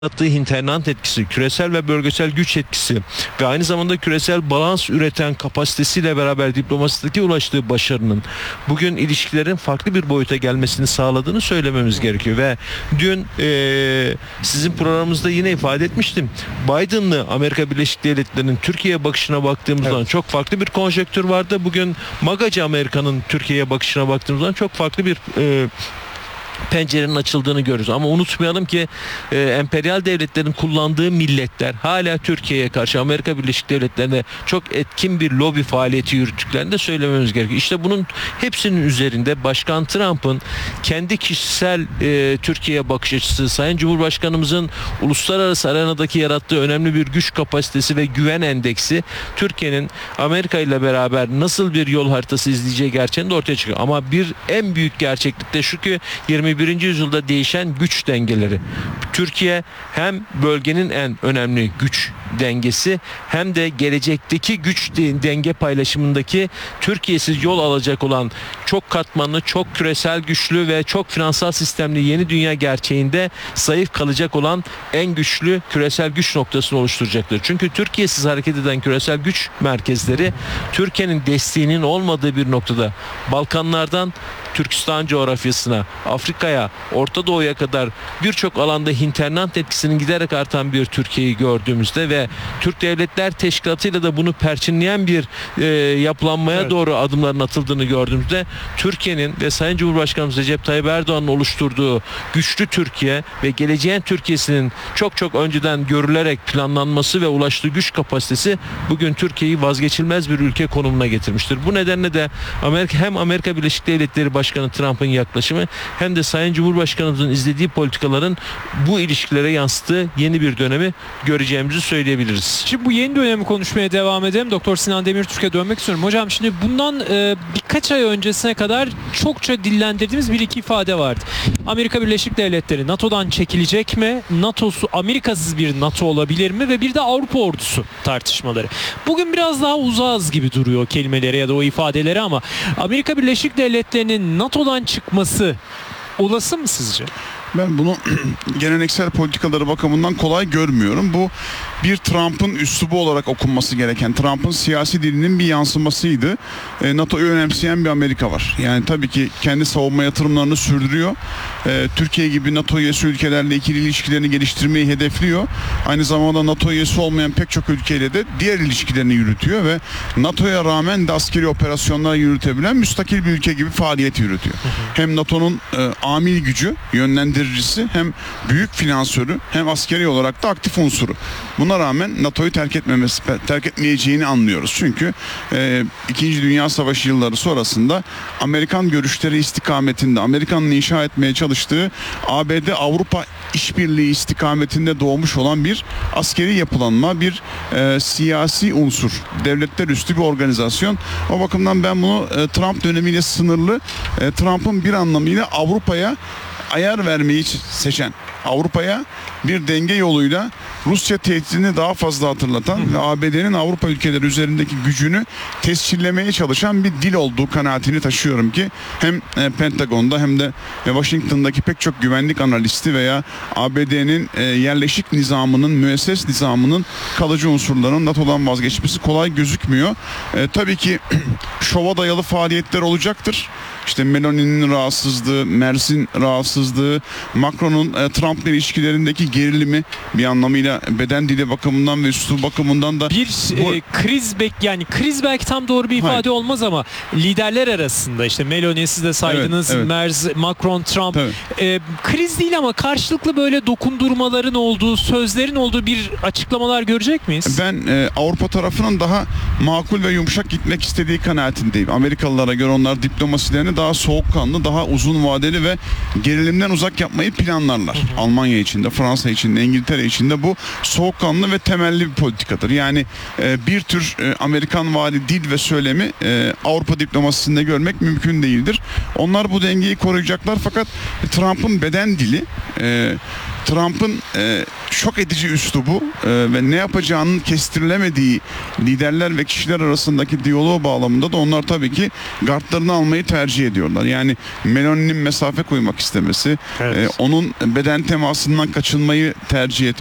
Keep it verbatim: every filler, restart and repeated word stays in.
yarattığı hinterland etkisi, küresel ve bölgesel güç etkisi ve aynı zamanda küresel balans üreten kapasitesiyle beraber diplomasideki ulaştığı başarının bugün ilişkilerin farklı bir boyuta gelmesini sağladığını söylememiz gerekiyor. Ve dün e, sizin programımızda yine ifade etmiştim. Biden'lı Amerika Birleşik Devletleri'nin Türkiye'ye bakışına baktığımızdan evet. çok farklı bir konjektür vardı. Bugün MAGAcı Amerika'nın Türkiye'ye bakışına baktığımızdan çok farklı bir e, pencerenin açıldığını görürüz. Ama unutmayalım ki e, emperyal devletlerin kullandığı milletler hala Türkiye'ye karşı Amerika Birleşik Devletleri'ne çok etkin bir lobi faaliyeti yürüttüklerini de söylememiz gerekiyor. İşte bunun hepsinin üzerinde Başkan Trump'ın kendi kişisel e, Türkiye'ye bakış açısı, Sayın Cumhurbaşkanımızın uluslararası arenadaki yarattığı önemli bir güç kapasitesi ve güven endeksi Türkiye'nin Amerika ile beraber nasıl bir yol haritası izleyeceği gerçeğini de ortaya çıkıyor. Ama bir en büyük gerçeklik de şu ki yirmi birinci yüzyılda değişen güç dengeleri. Türkiye hem bölgenin en önemli güç dengesi hem de gelecekteki güç denge paylaşımındaki Türkiye'siz yol alacak olan çok katmanlı, çok küresel güçlü ve çok finansal sistemli yeni dünya gerçeğinde zayıf kalacak olan en güçlü küresel güç noktasını oluşturacaktır. Çünkü Türkiye'siz hareket eden küresel güç merkezleri Türkiye'nin desteğinin olmadığı bir noktada Balkanlardan Türkistan coğrafyasına, Afrika'ya, Orta Doğu'ya kadar birçok alanda hinterland etkisinin giderek artan bir Türkiye'yi gördüğümüzde ve Türk Devletler Teşkilatı'yla da bunu perçinleyen bir e, yapılanmaya evet. doğru adımların atıldığını gördüğümüzde Türkiye'nin ve Sayın Cumhurbaşkanımız Recep Tayyip Erdoğan'ın oluşturduğu güçlü Türkiye ve geleceğin Türkiye'sinin çok çok önceden görülerek planlanması ve ulaştığı güç kapasitesi bugün Türkiye'yi vazgeçilmez bir ülke konumuna getirmiştir. Bu nedenle de Amerika hem Amerika Birleşik Devletleri Başkanı Trump'ın yaklaşımı hem de Sayın Cumhurbaşkanımızın izlediği politikaların bu ilişkilere yansıttığı yeni bir dönemi göreceğimizi söyleyebiliriz. Şimdi bu yeni dönemi konuşmaya devam edelim. Doktor Sinan Demirtürk'e dönmek istiyorum. Hocam şimdi bundan e, birkaç ay öncesine kadar çokça dillendirdiğimiz bir iki ifade vardı. Amerika Birleşik Devletleri NATO'dan çekilecek mi? NATO'su Amerikasız bir NATO olabilir mi? Ve bir de Avrupa ordusu tartışmaları. Bugün biraz daha uzağız gibi duruyor kelimeleri ya da o ifadeleri ama Amerika Birleşik Devletleri'nin NATO'dan çıkması olası mı sizce? Ben bunu geleneksel politikaları bakımından kolay görmüyorum. Bu bir Trump'ın üslubu olarak okunması gereken, Trump'ın siyasi dilinin bir yansımasıydı. E, NATO'yu önemseyen bir Amerika var. Yani tabii ki kendi savunma yatırımlarını sürdürüyor. E, Türkiye gibi NATO üyesi ülkelerle ikili ilişkilerini geliştirmeyi hedefliyor. Aynı zamanda NATO üyesi olmayan pek çok ülkeyle de diğer ilişkilerini yürütüyor ve NATO'ya rağmen de askeri operasyonlar yürütebilen müstakil bir ülke gibi faaliyet yürütüyor. Hem NATO'nun e, amil gücü, yönlendiricisi, hem büyük finansörü, hem askeri olarak da aktif unsuru. Buna rağmen NATO'yu terk etmemesi, terk etmeyeceğini anlıyoruz. Çünkü e, İkinci Dünya Savaşı yılları sonrasında Amerikan görüşleri istikametinde, Amerika'nın inşa etmeye çalıştığı A B D-Avrupa işbirliği istikametinde doğmuş olan bir askeri yapılanma, bir e, siyasi unsur, devletler üstü bir organizasyon. O bakımdan ben bunu e, Trump dönemiyle sınırlı, e, Trump'ın bir anlamıyla Avrupa'ya ayar vermeyi seçen, Avrupa'ya bir denge yoluyla Rusya tehdidini daha fazla hatırlatan ve A B D'nin Avrupa ülkeleri üzerindeki gücünü tescillemeye çalışan bir dil olduğu kanaatini taşıyorum ki hem Pentagon'da hem de Washington'daki pek çok güvenlik analisti veya A B D'nin yerleşik nizamının, müesses nizamının kalıcı unsurlarının NATO'dan vazgeçmesi kolay gözükmüyor. E, tabii ki şova dayalı faaliyetler olacaktır. İşte Meloni'nin rahatsızlığı, Mersin rahatsızlığı, Macron'un e, Trump'la ilişkilerindeki gerilimi bir anlamıyla beden dili bakımından ve üslup bakımından da bir bu... e, kriz bek yani kriz belki tam doğru bir ifade Hayır. olmaz ama liderler arasında işte Meloni siz de saydınız, evet, evet. Merz, Macron, Trump e, kriz değil ama karşılıklı böyle dokundurmaların olduğu, sözlerin olduğu bir açıklamalar görecek miyiz? Ben e, Avrupa tarafının daha makul ve yumuşak gitmek istediği kanaatindeyim. Amerikalılara göre onlar diplomasilerini daha soğukkanlı, daha uzun vadeli ve gerilimden uzak yapmayı planlarlar. Hı hı. Almanya için de, Fransa için de, İngiltere için de bu soğukkanlı ve temelli bir politikadır. Yani e, bir tür e, Amerikan vari dil ve söylemi e, Avrupa diplomasisinde görmek mümkün değildir. Onlar bu dengeyi koruyacaklar fakat Trump'ın beden dili, e, Trump'ın e, şok edici üslubu e, ve ne yapacağının kestirilemediği liderler ve kişiler arasındaki diyaloğu bağlamında da onlar tabii ki gardlarını almayı tercih ediyorlar. Yani Meloni'nin mesafe koymak istemesi, Evet. e, onun beden temasından kaçınmayı tercih etmesi,